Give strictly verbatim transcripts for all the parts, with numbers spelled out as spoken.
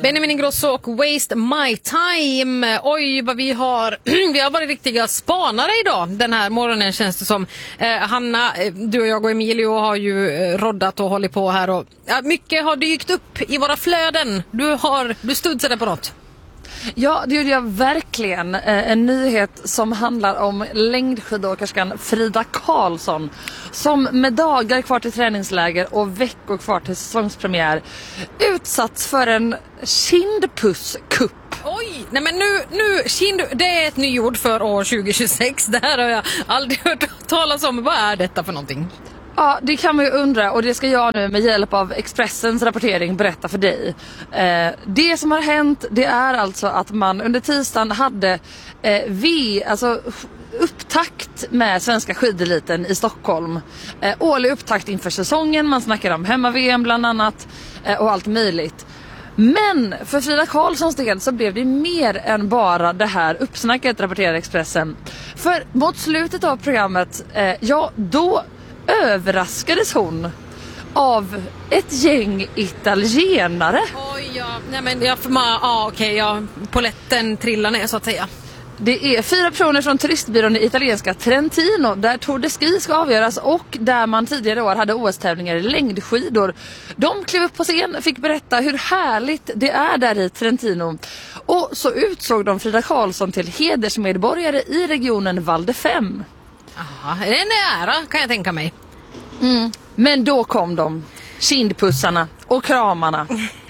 Benjamin Ingrosso och Waste My Time. Oj, vad vi har vi har varit riktiga spanare idag den här morgonen, känns det som. eh, Hanna, du och jag och Emilio har ju eh, roddat och hållit på här och, ja, mycket har dykt upp i våra flöden. Du har, du studsade på något. Ja, det gjorde jag verkligen. En nyhet som handlar om längdskidåkerskan Frida Karlsson som med dagar kvar till träningsläger och veckor kvar till säsongspremiär utsatts för en kindpusskupp. Oj, nej men nu, nu kind, det är ett nyord för år tjugo tjugosex. Det här har jag aldrig hört talas om. Vad är detta för någonting? Ja, det kan man ju undra, och det ska jag nu med hjälp av Expressens rapportering berätta för dig. Eh, det som har hänt, det är alltså att man under tisdagen hade eh, vi, alltså upptakt med svenska skideliten i Stockholm. Eh, årlig upptakt inför säsongen, man snackar om hemma-V M bland annat eh, och allt möjligt. Men för Frida Karlssons del så blev det mer än bara det här uppsnacket, rapporterar Expressen. För mot slutet av programmet, eh, ja då överraskades hon av ett gäng italienare. Oj, ja, nej men jag får ma- ja, okej, ja, poletten trillar ner så att säga. Det är fyra personer från turistbyrån i italienska Trentino där Tour de Ski ska avgöras och där man tidigare år hade O S-tävlingar i längdskidor. De klev upp på scen, fick berätta hur härligt det är där i Trentino. Och så utsåg de Frida Karlsson till hedersmedborgare i regionen Val d'Femme. Ja, det är en ära kan jag tänka mig. Mm. Men då kom de, kindpussarna och kramarna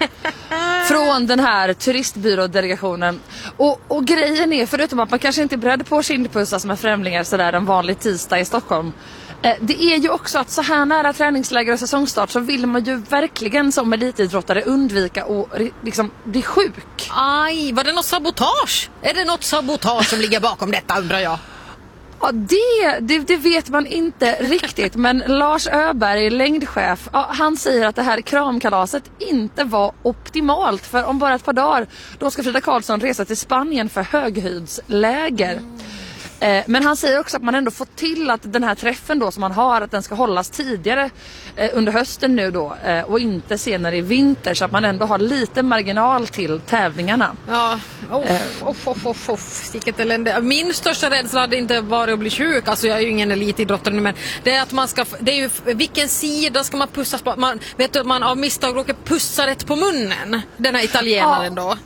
från den här turistbyrådelegationen. Och, och grejen är, förutom att man kanske inte är beredd på kindpussar som är främlingar sådär en vanlig tisdag i Stockholm, eh, det är ju också att så här nära träningsläger och säsongstart så vill man ju verkligen som elitidrottare undvika och liksom bli sjuk. Aj, var det något sabotage? Är det något sabotage som ligger bakom detta, undrar jag? Ja, det, det, det vet man inte riktigt, men Lars Öberg, längdchef, ja, han säger att det här kramkalaset inte var optimalt, för om bara ett par dagar då ska Frida Karlsson resa till Spanien för höghöjdsläger. Mm. Eh, men han säger också att man ändå fått till att den här träffen då som man har, att den ska hållas tidigare eh, under hösten nu då eh, och inte senare i vinter, så att man ändå har lite marginal till tävlingarna. Ja, oh, eh. oh, oh, oh, oh. Vilket elände. Min största rädsla hade inte varit att bli sjuk, alltså jag är ju ingen elitidrottare nu, men det är att man ska, det är ju vilken sida ska man pussas på, man vet du, man av misstag råkar pussa rätt på munnen, den här italienaren då.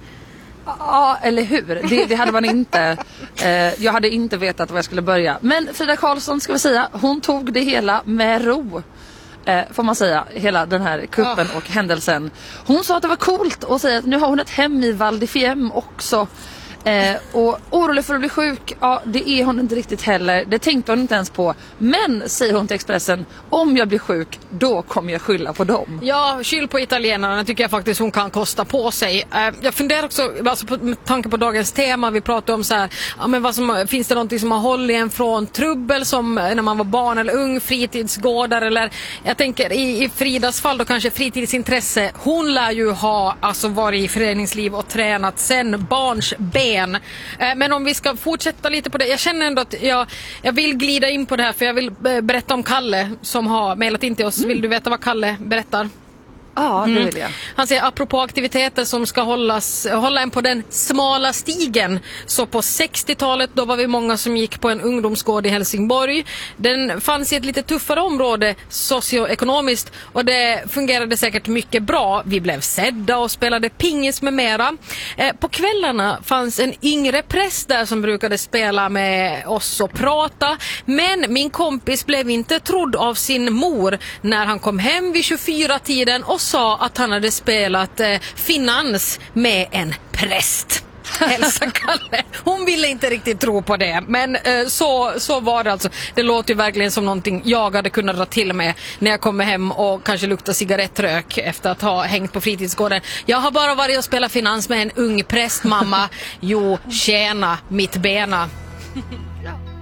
Ja, eller hur? Det, det hade man inte. Eh, jag hade inte vetat var jag skulle börja. Men Frida Karlsson, ska vi säga, hon tog det hela med ro. Eh, får man säga, hela den här kuppen oh. och händelsen. Hon sa att det var coolt och säga att nu har hon ett hem i Val d'Femme också. Eh, och orolig för att bli sjuk, ja, det är hon inte riktigt heller. Det tänkte hon inte ens på. Men, säger hon till Expressen, om jag blir sjuk, då kommer jag skylla på dem. Ja, skyll på italienarna tycker jag faktiskt hon kan kosta på sig. eh, Jag funderar också, alltså på, med tanke på dagens tema, vi pratar om så här, ja, men vad som, finns det någonting som har hållit en från trubbel som när man var barn eller ung, fritidsgårdar eller, jag tänker i, i Fridas fall då kanske fritidsintresse. Hon lär ju ha alltså varit i föreningsliv och tränat sen barns ben. Men om vi ska fortsätta lite på det, jag känner ändå att jag, jag vill glida in på det här, för jag vill berätta om Kalle som har mejlat in till oss. Vill du veta vad Kalle berättar? Ja, det vill jag. Mm. Han säger apropå aktiviteter som ska hållas, hålla en på den smala stigen. Så på sextiotalet då var vi många som gick på en ungdomsgård i Helsingborg. Den fanns i ett lite tuffare område socioekonomiskt och det fungerade säkert mycket bra. Vi blev sedda och spelade pingis med mera. Eh, på kvällarna fanns en yngre präst där som brukade spela med oss och prata. Men min kompis blev inte trodd av sin mor när han kom hem vid tjugofyra-tiden och sa att han hade spelat eh, finans med en präst. Hälsa Kalle. Hon ville inte riktigt tro på det, men eh, så, så var det alltså. Det låter ju verkligen som någonting jag hade kunnat dra till med när jag kommer hem och kanske luktar cigarettrök efter att ha hängt på fritidsgården. Jag har bara varit och spelat finans med en ung präst, mamma. Jo, tjäna mitt bena.